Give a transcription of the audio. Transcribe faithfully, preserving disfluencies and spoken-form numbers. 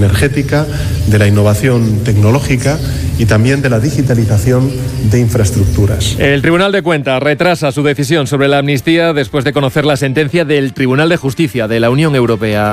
energética, de la innovación tecnológica y también de la digitalización de infraestructuras. El Tribunal de Cuentas retrasa su decisión sobre la amnistía después de conocer la sentencia del Tribunal de Justicia de la Unión Europea.